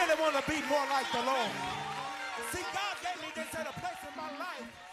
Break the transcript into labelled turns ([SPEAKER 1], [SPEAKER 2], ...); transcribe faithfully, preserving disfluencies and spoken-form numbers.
[SPEAKER 1] really want to be more like the Lord. See, God gave me this at a place in my life